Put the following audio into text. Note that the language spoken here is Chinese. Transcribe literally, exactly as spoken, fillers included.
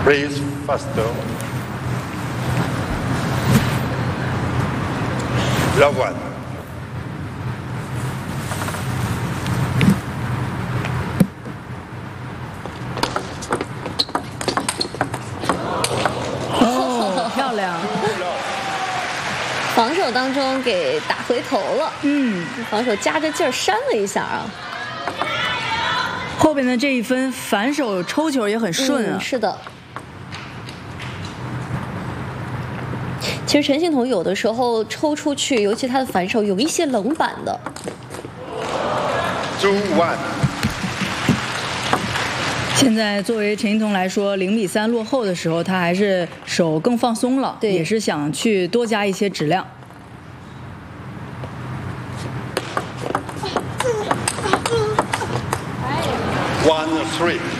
Please faster. Love one. 哦，漂亮！ 防守当中给打回头了， 嗯， 防守加着劲儿扇了一下啊。 后边的这一分反手抽球也很顺啊。 嗯、是的。其实陈幸同有的时候抽出去，尤其他的反手有一些冷板的。 Two one。 现在作为陈幸同来说，零比三落后的时候，他还是手更放松了，也是想去多加一些质量。 One three。